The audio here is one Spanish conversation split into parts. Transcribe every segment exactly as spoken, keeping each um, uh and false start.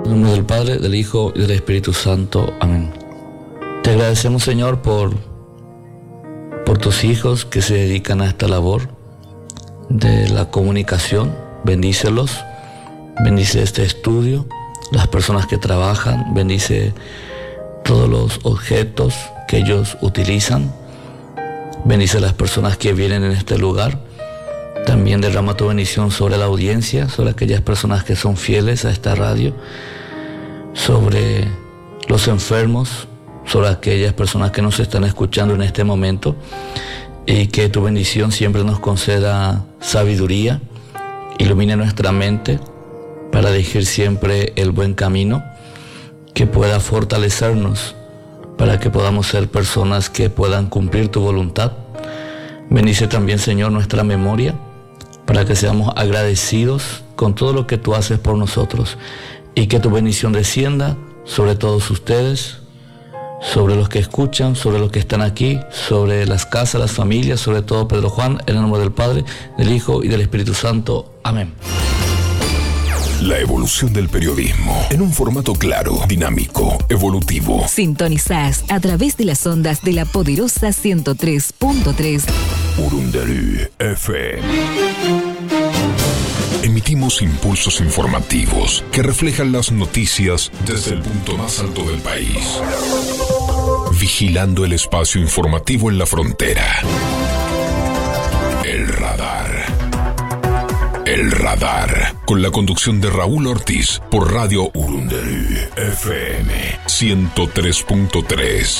En el nombre del Padre, del Hijo y del Espíritu Santo. Amén. Te agradecemos, Señor, por, por tus hijos que se dedican a esta labor de la comunicación. Bendícelos, bendice este estudio, las personas que trabajan, bendice todos los objetos que ellos utilizan, bendice a las personas que vienen en este lugar. También derrama tu bendición sobre la audiencia, sobre aquellas personas que son fieles a esta radio, sobre los enfermos, sobre aquellas personas que nos están escuchando en este momento, y que tu bendición siempre nos conceda sabiduría, ilumine nuestra mente para elegir siempre el buen camino, que pueda fortalecernos para que podamos ser personas que puedan cumplir tu voluntad. Bendice también, Señor, nuestra memoria, para que seamos agradecidos con todo lo que tú haces por nosotros, y que tu bendición descienda sobre todos ustedes, sobre los que escuchan, sobre los que están aquí, sobre las casas, las familias, sobre todo Pedro Juan, en el nombre del Padre, del Hijo y del Espíritu Santo. Amén. La evolución del periodismo en un formato claro, dinámico, evolutivo. Sintonizás a través de las ondas de la poderosa ciento tres punto tres Urundarú F M. Emitimos impulsos informativos que reflejan las noticias desde el punto más alto del país, vigilando el espacio informativo en la frontera. El radar. El radar, con la conducción de Raúl Ortiz, por Radio Urundarú F M ciento tres punto tres.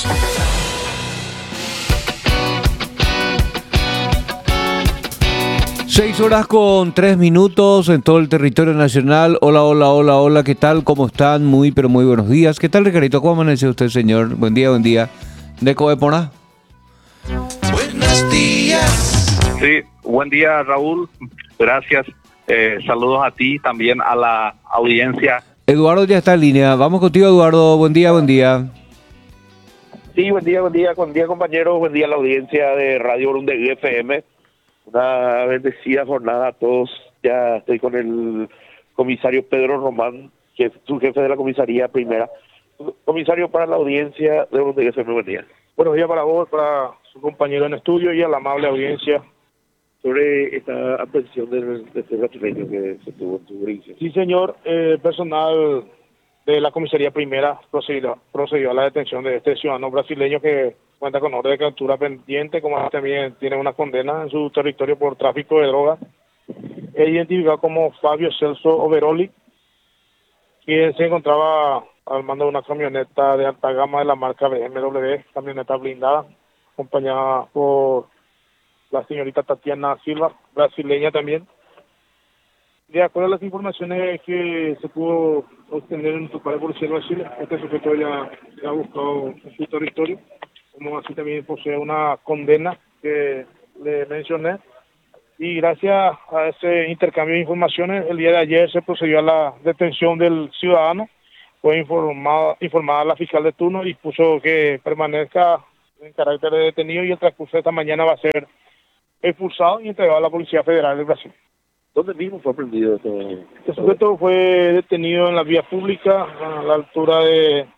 Seis horas con tres minutos en todo el territorio nacional. Hola, hola, hola, hola, ¿qué tal? ¿Cómo están? Muy, pero muy buenos días. ¿Qué tal, Ricardito? ¿Cómo amanece usted, señor? Buen día, buen día. ¿De Coepona? Buenos días. Sí, buen día, Raúl. Gracias. Eh, saludos a ti, también a la audiencia. Eduardo ya está en línea. Vamos contigo, Eduardo. Buen día, buen día. Sí, buen día, buen día, buen día, compañeros. Buen día a la audiencia de Radio Urundarú F M. Una bendecida jornada a todos. Ya estoy con el comisario Pedro Román, que es su jefe de la comisaría primera. Comisario, para la audiencia de Urundarú F M, buen día. Buenos días para vos, para su compañero en estudio y a la amable audiencia. Sobre esta aprehensión del, de este brasileño que se tuvo en su provincia. Sí, señor. Eh, personal de la comisaría primera procedió, procedió a la detención de este ciudadano brasileño que cuenta con orden de captura pendiente, como también tiene una condena en su territorio por tráfico de drogas. Es identificado como Fabio Celso Overoli, quien se encontraba al mando de una camioneta de alta gama de la marca B M W, camioneta blindada, acompañada por la señorita Tatiana Silva, brasileña también. De acuerdo a las informaciones que se pudo obtener en su par de policía de Brasil, este sujeto ya, ya ha buscado en su territorio, como así también posee una condena que le mencioné. Y gracias a ese intercambio de informaciones, el día de ayer se procedió a la detención del ciudadano. Fue informada, informada la fiscal de turno y dispuso que permanezca en carácter de detenido, y el transcurso de esta mañana va a ser expulsado y entregado a la Policía Federal del Brasil. ¿Dónde mismo fue aprendido este? Este sujeto fue detenido en la vía pública, a la altura de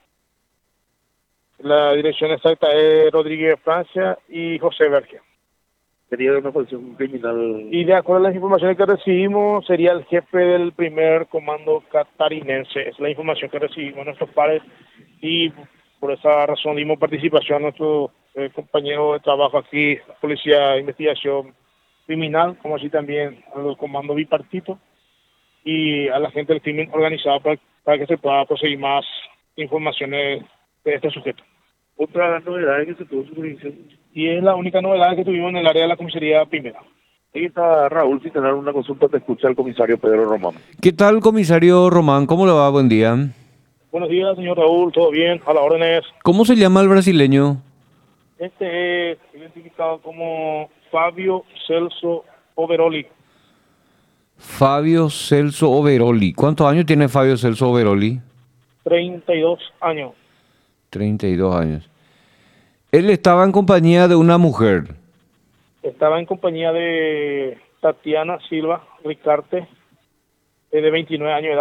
la dirección exacta es Rodríguez Francia y José Verge. Tenía una posición criminal. Y de acuerdo a las informaciones que recibimos, sería el jefe del primer comando catarinense. Es la información que recibimos nuestros pares, y por esa razón dimos participación a nuestro eh, compañero de trabajo aquí, la Policía de Investigación Criminal, como así también al comando bipartito y a la gente del crimen organizado, para, para que se pueda conseguir más informaciones de este sujeto. Otra novedad que se tuvo en su jurisdicción. Y es la única novedad que tuvimos en el área de la comisaría primera. Ahí está Raúl, si tener una consulta, te escucha el comisario Pedro Román. ¿Qué tal, comisario Román? ¿Cómo le va? Buen día. Buenos días, señor Raúl, ¿todo bien? A las órdenes. ¿Cómo se llama el brasileño? Este es identificado como Fabio Celso Overoli. Fabio Celso Overoli. ¿Cuántos años tiene Fabio Celso Overoli? treinta y dos años. treinta y dos años. Él estaba en compañía de una mujer. Estaba en compañía de Tatiana Silva Ricarte, de veintinueve años de edad.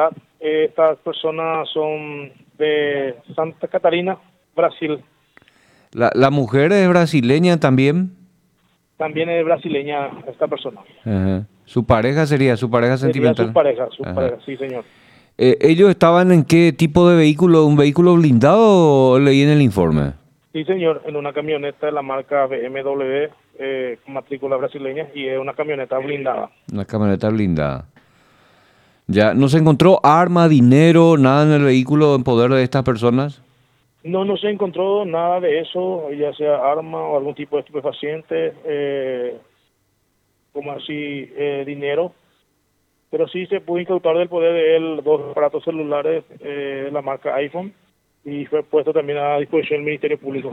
Eh, estas personas son de Santa Catarina, Brasil. La, la mujer es brasileña también. También es brasileña esta persona. Ajá. Su pareja sería, su pareja Sería sentimental. su pareja, su Ajá. pareja, sí, señor. Eh, ¿Ellos estaban en qué tipo de vehículo? ¿Un vehículo blindado o leí en el informe? Sí, señor, en una camioneta de la marca B M W, eh, con matrícula brasileña, y es una camioneta blindada. Una camioneta blindada. Ya, ¿no se encontró arma, dinero, nada en el vehículo en poder de estas personas? No, no se encontró nada de eso, ya sea arma o algún tipo de estupefaciente, eh, como así, eh, dinero. Pero sí se pudo incautar del poder de él dos aparatos celulares eh, de la marca iPhone, y fue puesto también a disposición del Ministerio Público.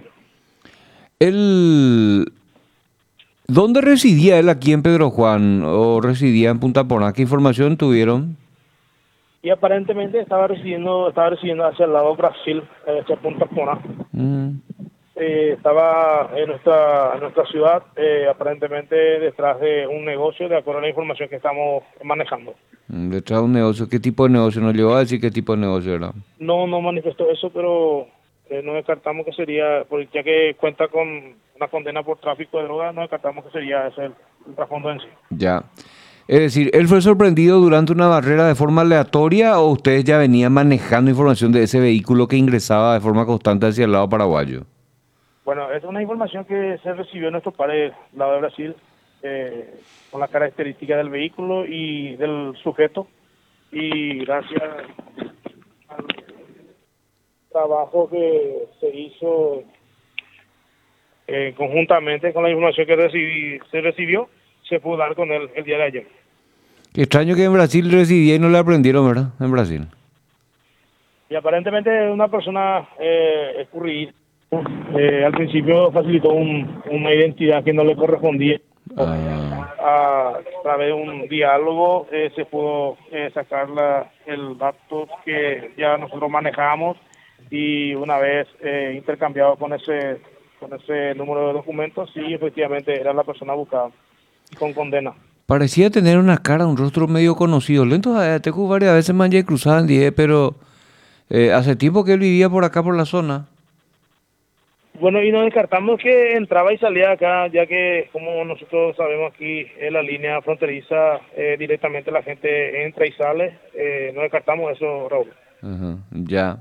Él... ¿Dónde residía él aquí en Pedro Juan o residía en Punta Poná? ¿Qué información tuvieron? Y aparentemente estaba residiendo, estaba residiendo hacia el lado Brasil, eh, hacia Punta Poná. Mm. Eh, estaba en nuestra, en nuestra ciudad, eh, aparentemente detrás de un negocio, de acuerdo a la información que estamos manejando. Detrás de un negocio. ¿Qué tipo de negocio? ¿Nos llegó a decir qué tipo de negocio era? No, no manifestó eso, pero eh, no descartamos que sería, porque ya que cuenta con una condena por tráfico de drogas, no descartamos que sería ese el, el trasfondo en sí. Ya. Es decir, ¿él fue sorprendido durante una barrera de forma aleatoria o ustedes ya venían manejando información de ese vehículo que ingresaba de forma constante hacia el lado paraguayo? Bueno, es una información que se recibió en nuestro par del lado de Brasil, eh, con la característica del vehículo y del sujeto, y gracias al trabajo que se hizo eh, conjuntamente con la información que recibí, se recibió, se pudo dar con él el día de ayer. Qué extraño que en Brasil residía y no le aprendieron, ¿verdad? En Brasil. Y aparentemente una persona eh, escurridida. Eh, al principio facilitó un, una identidad que no le correspondía. Ah. A través de un diálogo eh, se pudo eh, sacar la, el dato que ya nosotros manejamos, y una vez eh, intercambiado con ese con ese número de documentos, sí, efectivamente era la persona buscada con condena. Parecía tener una cara, un rostro medio conocido. Lento, eh, te juro varias veces me han cruzado en diez, pero eh, hace tiempo que él vivía por acá, por la zona. Bueno, y no descartamos que entraba y salía acá, ya que, como nosotros sabemos aquí, en la línea fronteriza, eh, directamente la gente entra y sale. Eh, no descartamos eso, Raúl. Ajá, ya.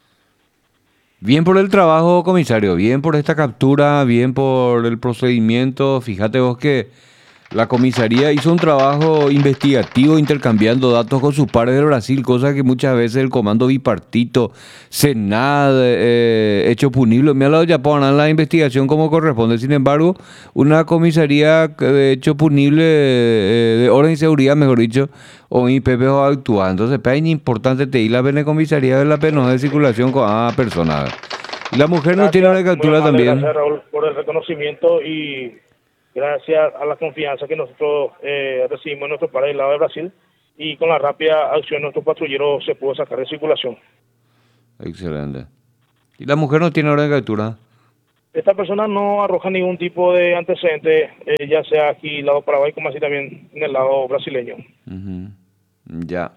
Bien por el trabajo, comisario, bien por esta captura, bien por el procedimiento. Fíjate vos que la comisaría hizo un trabajo investigativo intercambiando datos con sus pares de Brasil, cosa que muchas veces el comando bipartito, Senad, eh, hecho punible, me ha hablado ya poner la investigación como corresponde. Sin embargo, una comisaría de hecho punible eh, de orden y seguridad, mejor dicho, o I P P o actuar. Entonces, es importante te ir la pena comisaría de la pena de circulación con a personas. Y la mujer no tiene una captura también. Gracias, Raúl, por el reconocimiento y gracias a la confianza que nosotros eh, recibimos en nuestro país del lado de Brasil, y con la rápida acción nuestro patrullero se pudo sacar de circulación. Excelente. ¿Y la mujer no tiene orden de captura? Esta persona no arroja ningún tipo de antecedente, eh, ya sea aquí el lado Paraguay como así también en el lado brasileño. Uh-huh. Ya.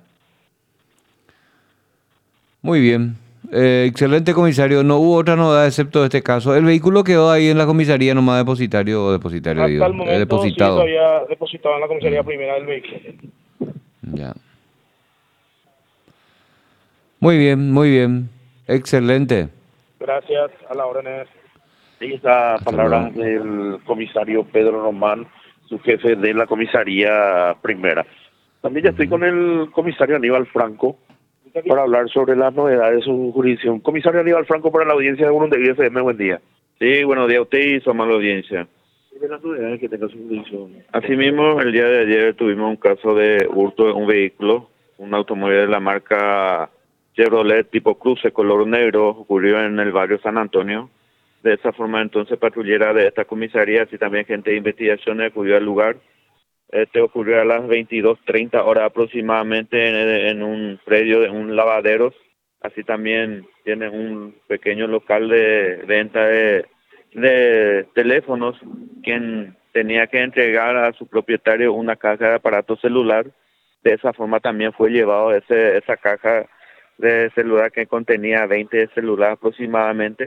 Muy bien. Eh, excelente, comisario. No hubo otra novedad excepto este caso. El vehículo quedó ahí en la comisaría nomás depositario o depositario. Hasta digo, el momento eh, depositado. sí todavía depositado en la comisaría uh-huh. primera del vehículo. Ya. Muy bien, muy bien. Excelente. Gracias, a la orden. Esa palabra del comisario Pedro Román, su jefe de la comisaría primera. También ya estoy con el comisario Aníbal Franco para hablar sobre las novedades de su jurisdicción. Comisario Aníbal Franco, para la audiencia de Urundeguí F M, buen día. Sí, buenos días a usted y su amable audiencia. De las novedades que tenga su jurisdicción. Asimismo, el día de ayer tuvimos un caso de hurto de un vehículo, un automóvil de la marca Chevrolet tipo Cruze color negro, ocurrió en el barrio San Antonio. De esa forma, entonces, patrullera de esta comisaría, así también gente de investigación acudió al lugar. Este ocurrió a las veintidós treinta horas aproximadamente en, en un predio de un lavadero. Así también tiene un pequeño local de venta de, de teléfonos, quien tenía que entregar a su propietario una caja de aparato celular. De esa forma también fue llevado ese, esa caja de celular que contenía veinte celulares aproximadamente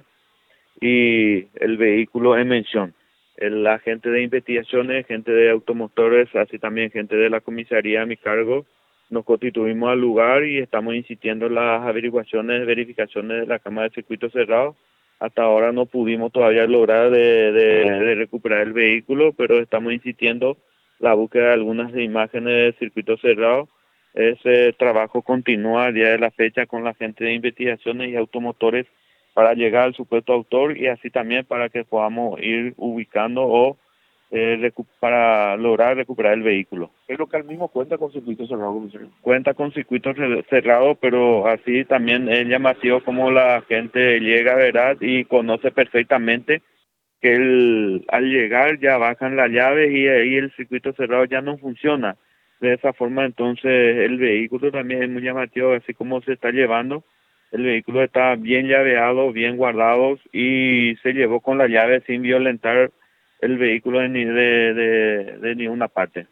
y el vehículo en mención. El agente de investigaciones, gente de automotores, así también gente de la comisaría a mi cargo, nos constituimos al lugar y estamos insistiendo en las averiguaciones, verificaciones de la cámara de circuito cerrado. Hasta ahora no pudimos todavía lograr de, de, de recuperar el vehículo, pero estamos insistiendo la búsqueda de algunas imágenes de circuito cerrado. Ese trabajo continúa a día de la fecha con la gente de investigaciones y automotores para llegar al supuesto autor y así también para que podamos ir ubicando o eh, recu- para lograr recuperar el vehículo. El local mismo cuenta con circuito cerrado, comisario. Cuenta con circuito re- cerrado, pero así también es llamativo como la gente llega, ¿verdad? Y conoce perfectamente que el, al llegar ya bajan las llaves y ahí el circuito cerrado ya no funciona. De esa forma, entonces, el vehículo también es muy llamativo, así como se está llevando. El vehículo está bien llaveado, bien guardado y se llevó con la llave sin violentar el vehículo de, ni, de, de, de ninguna parte.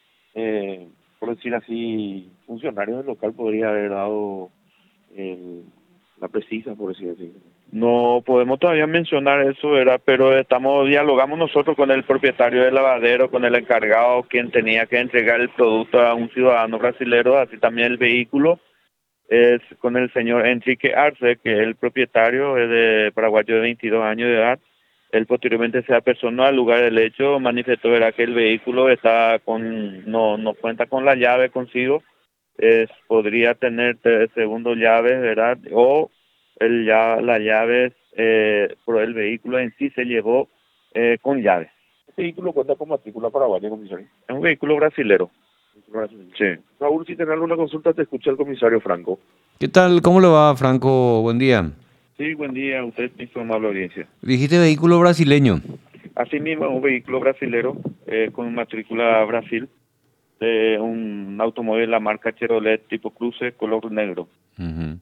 Eh, por decir así, funcionarios del local podría haber dado eh, la precisa, por decir así. No podemos todavía mencionar eso, ¿verdad? Pero estamos dialogamos nosotros con el propietario del lavadero, con el encargado, quien tenía que entregar el producto a un ciudadano brasilero, así también el vehículo, es con el señor Enrique Arce, que es el propietario, es de paraguayo de veintidós años de edad. Él posteriormente se apersonó al lugar del hecho, manifestó, ¿verdad?, que el vehículo está con no no cuenta con la llave consigo, es podría tener eh, segundo llave, ¿verdad? O el ya la llave eh, por el vehículo en sí se llevó eh, con llave. ¿Este vehículo cuenta con matrícula paraguaya, comisario? Es un vehículo brasilero. Sí. Raúl, si tenés alguna consulta, te escucha el comisario Franco. ¿Qué tal? ¿Cómo le va, Franco? Buen día. Sí, buen día a usted y su amable audiencia. Dijiste vehículo brasileño. Asimismo, un vehículo brasilero eh, con matrícula Brasil, de un automóvil de la marca Chevrolet tipo cruce, color negro. Uh-huh.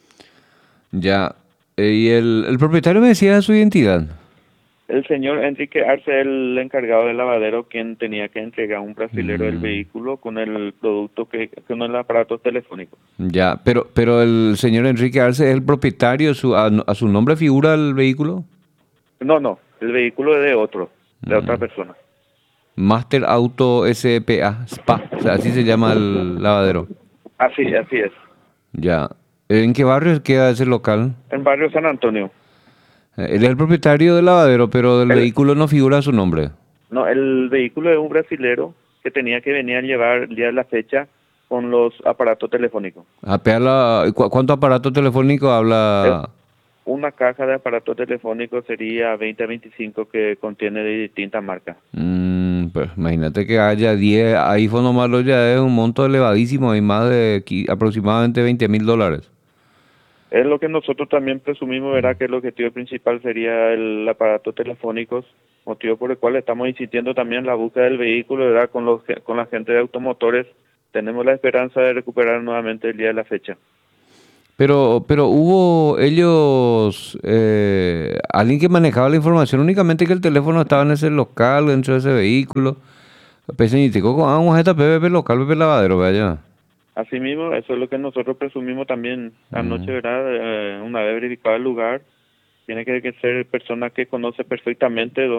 Ya. Eh, ¿Y el, el propietario me decía su identidad? El señor Enrique Arce, el encargado del lavadero, quien tenía que entregar a un brasilero Mm. el vehículo con el producto, que con el aparato telefónico. Ya, pero pero el señor Enrique Arce es el propietario, su, a, a su nombre figura el vehículo. No, no, el vehículo es de otro, de Mm. otra persona. Master Auto S P A, S P A, o sea, así se llama el lavadero. Así, así es. Ya. ¿En qué barrio queda ese local? En barrio San Antonio. Eh, Él es el propietario del lavadero, pero del El- vehículo no figura su nombre. No, el vehículo es un brasilero que tenía que venir a llevar el día de la fecha con los aparatos telefónicos. Apea la- ¿cu- ¿Cuánto aparato telefónico habla? Una caja de aparatos telefónicos sería veinte a veinticinco que contiene de distintas marcas. Mm, pues imagínate que haya diez iPhone nomás, lo ya es un monto elevadísimo, hay más de qui- aproximadamente veinte mil dólares. Es lo que nosotros también presumimos, ¿verdad?, que el objetivo principal sería el aparato telefónicos, motivo por el cual estamos insistiendo también en la búsqueda del vehículo, ¿verdad?, con los con la gente de automotores. Tenemos la esperanza de recuperar nuevamente el día de la fecha. Pero, pero hubo ellos, eh, alguien que manejaba la información, únicamente que el teléfono estaba en ese local, dentro de ese vehículo. Peseñitico, vamos a esta P P P local, P P lavadero, vaya. Asimismo, eso es lo que nosotros presumimos también anoche, ¿verdad? Eh, una vez verificado el lugar, tiene que, que ser persona que conoce perfectamente